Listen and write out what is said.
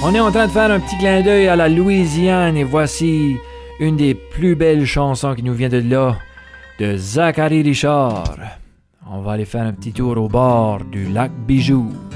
On est en train de faire un petit clin d'œil à la Louisiane et voici une des plus belles chansons qui nous vient de là, de Zachary Richard. On va aller faire un petit tour au bord du lac Bijou.